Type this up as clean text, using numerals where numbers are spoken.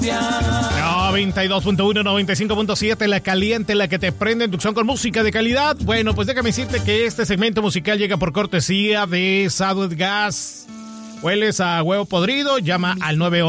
92.1, 95.7, la caliente, la que te prende inducción con música de calidad. Bueno, pues déjame decirte que este segmento musical llega por cortesía de Southwest Gas. ¿Hueles a huevo podrido? Llama al 911.